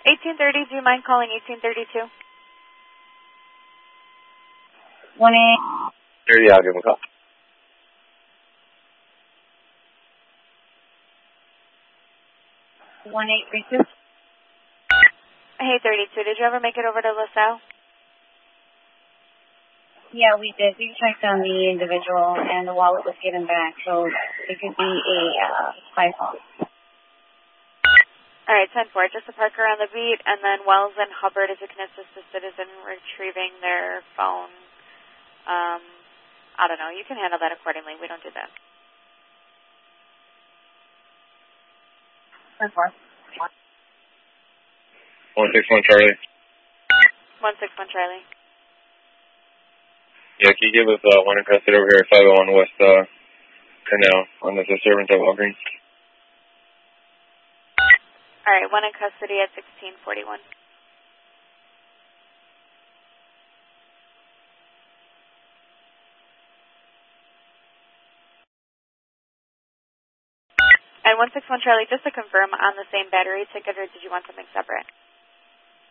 1830, do you mind calling 1832? 1-8. Yeah, I'll give him a call. 1832. Hey, 32, did you ever make it over to LaSalle? Yeah, we did. We checked on the individual, and the wallet was given back, so it could be a spy phone. All right, 10-4, just to park around the beat, and then Wells and Hubbard, if you can assist the citizen retrieving their phone. I don't know. You can handle that accordingly. We don't do that. 10-4. 161 Charlie. 161 Charlie. Yeah, can you give us one in custody over here at 501 West Canal on the disturbance at Walgreens? All right, one in custody at 1641. And 161 Charlie, just to confirm, on the same battery ticket, or did you want something separate?